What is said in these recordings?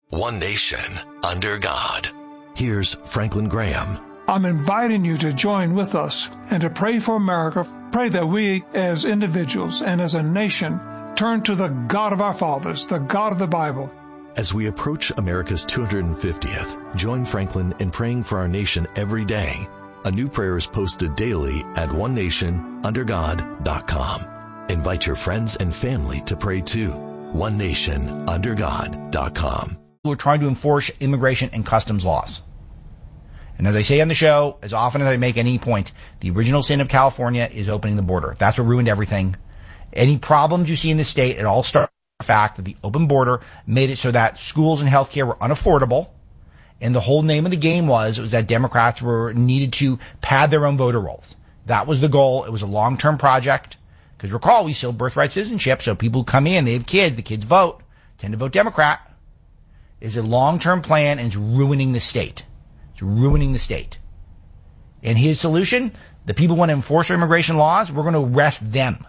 One nation, under God. Here's Franklin Graham. I'm inviting you to join with us and to pray for America. Pray that we as individuals and as a nation turn to the God of our fathers, the God of the Bible. As we approach America's 250th, join Franklin in praying for our nation every day. A new prayer is posted daily at onenationundergod.com. Invite your friends and family to pray too. onenationundergod.com. We're trying to enforce immigration and customs laws. And as I say on the show, as often as I make any point, the original sin of California is opening the border. That's what ruined everything. Any problems you see in the state, it all started with the fact that the open border made it so that schools and healthcare were unaffordable. And the whole name of the game was that Democrats needed to pad their own voter rolls. That was the goal. It was a long-term project. Because recall, we still have birthright citizenship, so people who come in, they have kids, the kids vote, tend to vote Democrat. It's a long-term plan, and it's ruining the state. It's ruining the state. And his solution, the people want to enforce our immigration laws, we're going to arrest them.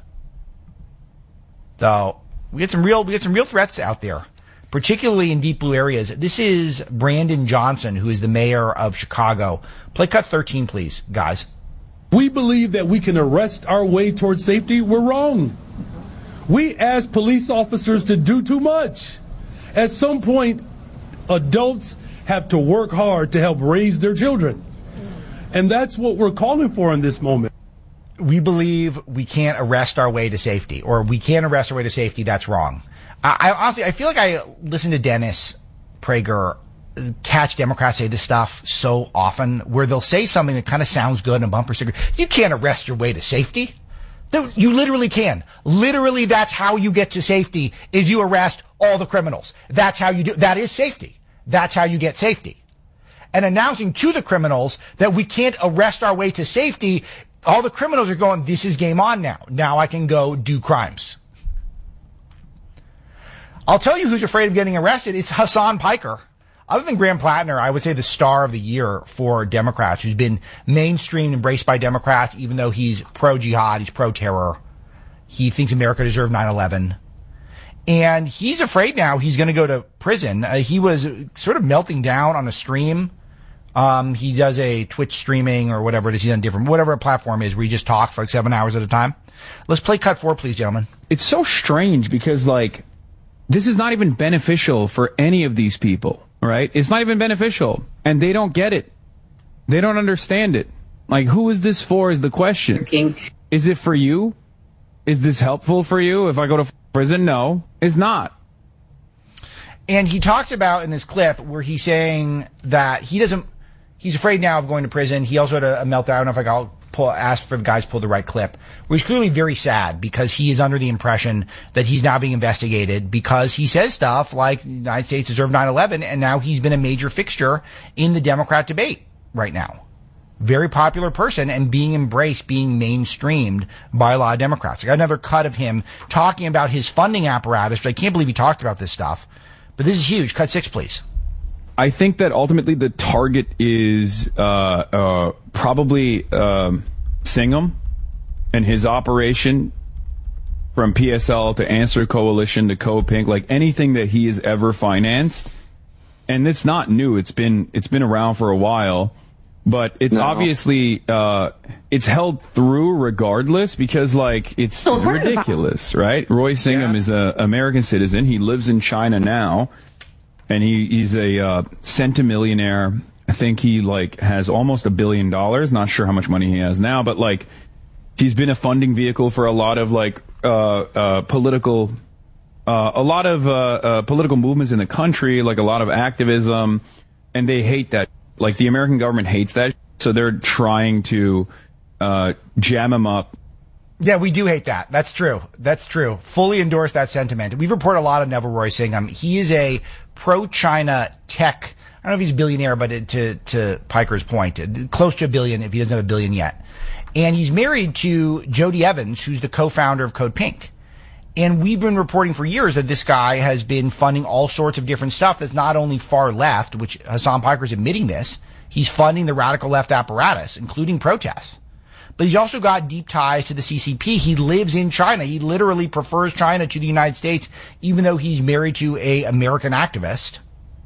So we get some real threats out there, particularly in deep blue areas. This is Brandon Johnson, who is the mayor of Chicago. Play cut 13, please, guys. We believe that we can arrest our way towards safety. We're wrong. We ask police officers to do too much. At some point, adults have to work hard to help raise their children. And that's what we're calling for in this moment. We believe we can't arrest our way to safety, or we can't arrest our way to safety. That's wrong. I honestly, I feel like I listen to Dennis Prager catch Democrats say this stuff so often, where they'll say something that kind of sounds good in a bumper sticker. You can't arrest your way to safety. You literally can. Literally, that's how you get to safety, is you arrest all the criminals. That's how you do. That is safety. That's how you get safety. And announcing to the criminals that we can't arrest our way to safety, all the criminals are going, this is game on now. Now I can go do crimes. I'll tell you who's afraid of getting arrested. It's Hasan Piker. Other than Graham Plattner, I would say the star of the year for Democrats, who's been mainstream, embraced by Democrats, even though he's pro-jihad, he's pro-terror. He thinks America deserved 9/11. And he's afraid now he's going to go to prison. He was sort of melting down on a stream. He does a Twitch streaming or whatever it is. He's on different, whatever a platform is, where he just talks for like 7 hours at a time. Let's play cut 4, please, gentlemen. It's so strange because, like, this is not even beneficial for any of these people. Right? It's not even beneficial. And they don't get it. They don't understand it. Like, who is this for is the question. Is it for you? Is this helpful for you if I go to prison? No, it's not. And he talks about in this clip where he's saying that he's afraid now of going to prison. He also had a meltdown. I don't know if I'll ask for the guys to pull the right clip, where he's clearly very sad because he is under the impression that he's now being investigated because he says stuff like the United States deserved 9/11, and now he's been a major fixture in the Democrat debate right now. Very popular person and being embraced, being mainstreamed by a lot of Democrats. I got another cut of him talking about his funding apparatus, but I can't believe he talked about this stuff. But this is huge. Cut 6, please. I think that ultimately the target is probably Singham and his operation, from PSL to Answer Coalition to Code Pink, like anything that he has ever financed. And it's not new. It's been around for a while, but it's obviously it's held through regardless because, like, it's ridiculous, right? Roy Singham is an American citizen. He lives in China now. And he's a centimillionaire. I think he has almost $1 billion. Not sure how much money he has now, but he's been a funding vehicle for a lot of political movements in the country, like a lot of activism, and they hate that. Like, the American government hates that, so they're trying to jam him up. Yeah, we do hate that. That's true. That's true. Fully endorse that sentiment. We've reported a lot of Neville Roy Singham. He is a pro-China tech. I don't know if he's a billionaire, but to Piker's point, close to $1 billion if he doesn't have $1 billion yet. And he's married to Jody Evans, who's the co-founder of Code Pink. And we've been reporting for years that this guy has been funding all sorts of different stuff that's not only far left, which Hasan Piker's admitting this, he's funding the radical left apparatus, including protests. But he's also got deep ties to the CCP. He lives in China. He literally prefers China to the United States, even though he's married to a American activist.